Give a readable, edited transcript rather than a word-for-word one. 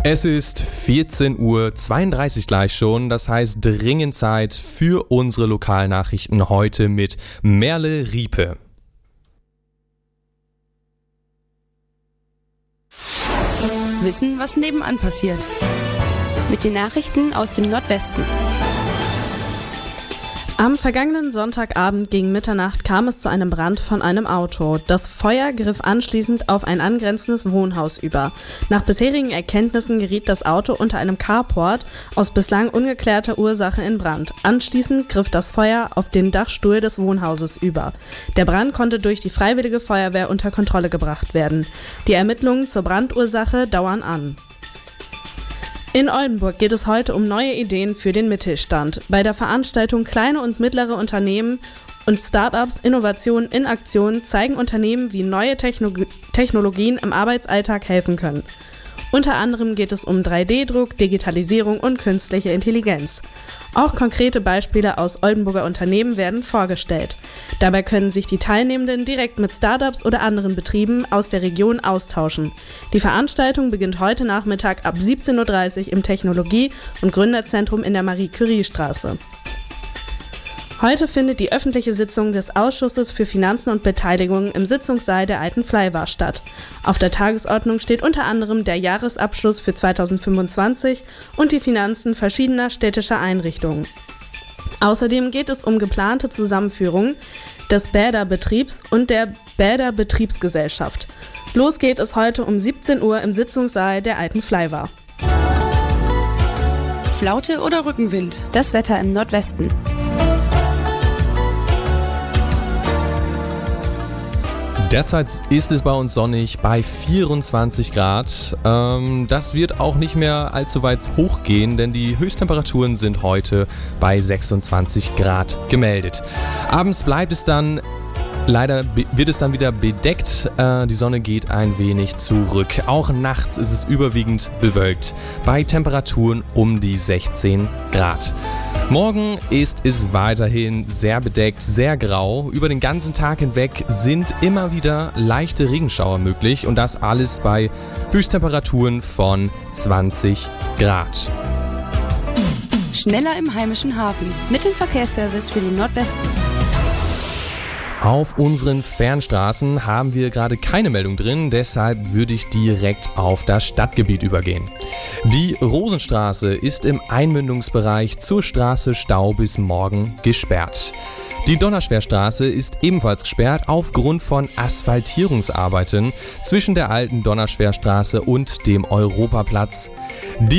Es ist 14:32 Uhr gleich schon, das heißt dringend Zeit für unsere Lokalnachrichten heute mit Merle Riepe. Wissen, was nebenan passiert. Mit den Nachrichten aus dem Nordwesten. Am vergangenen Sonntagabend gegen Mitternacht kam es zu einem Brand von einem Auto. Das Feuer griff anschließend auf ein angrenzendes Wohnhaus über. Nach bisherigen Erkenntnissen geriet das Auto unter einem Carport aus bislang ungeklärter Ursache in Brand. Anschließend griff das Feuer auf den Dachstuhl des Wohnhauses über. Der Brand konnte durch die Freiwillige Feuerwehr unter Kontrolle gebracht werden. Die Ermittlungen zur Brandursache dauern an. In Oldenburg geht es heute um neue Ideen für den Mittelstand. Bei der Veranstaltung Kleine und mittlere Unternehmen und Startups Innovation in Aktion zeigen Unternehmen, wie neue Technologien im Arbeitsalltag helfen können. Unter anderem geht es um 3D-Druck, Digitalisierung und künstliche Intelligenz. Auch konkrete Beispiele aus Oldenburger Unternehmen werden vorgestellt. Dabei können sich die Teilnehmenden direkt mit Startups oder anderen Betrieben aus der Region austauschen. Die Veranstaltung beginnt heute Nachmittag ab 17:30 Uhr im Technologie- und Gründerzentrum in der Marie-Curie-Straße. Heute findet die öffentliche Sitzung des Ausschusses für Finanzen und Beteiligung im Sitzungssaal der Alten Fleiwa statt. Auf der Tagesordnung steht unter anderem der Jahresabschluss für 2025 und die Finanzen verschiedener städtischer Einrichtungen. Außerdem geht es um geplante Zusammenführung des Bäderbetriebs und der Bäderbetriebsgesellschaft. Los geht es heute um 17 Uhr im Sitzungssaal der Alten Fleiwa. Flaute oder Rückenwind? Das Wetter im Nordwesten. Derzeit ist es bei uns sonnig bei 24 Grad. Das wird auch nicht mehr allzu weit hochgehen, denn die Höchsttemperaturen sind heute bei 26 Grad gemeldet. Abends bleibt es dann, leider wird es dann wieder bedeckt. Die Sonne geht ein wenig zurück. Auch nachts ist es überwiegend bewölkt bei Temperaturen um die 16 Grad. Morgen ist es weiterhin sehr bedeckt, sehr grau. Über den ganzen Tag hinweg sind immer wieder leichte Regenschauer möglich und das alles bei Höchsttemperaturen von 20 Grad. Schneller im heimischen Hafen. Mit dem Verkehrsservice für den Nordwesten. Auf unseren Fernstraßen haben wir gerade keine Meldung drin, deshalb würde ich direkt auf das Stadtgebiet übergehen. Die Rosenstraße ist im Einmündungsbereich zur Straße Stau bis morgen gesperrt. Die Donnerschwerstraße ist ebenfalls gesperrt aufgrund von Asphaltierungsarbeiten zwischen der alten Donnerschwerstraße und dem Europaplatz. Die